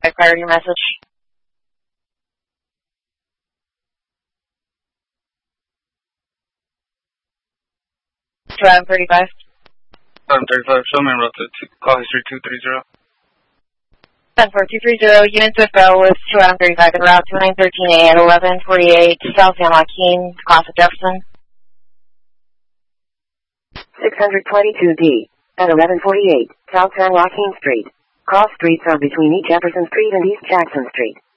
high priority message. 1135. 1135, show me route to call history 230. 14230, units with go with 1135 en route to 913A at 1148 South San Joaquin, Casa Jefferson. 622D at 1148 South San Joaquin Street. Cross streets are between East Jefferson Street and East Jackson Street.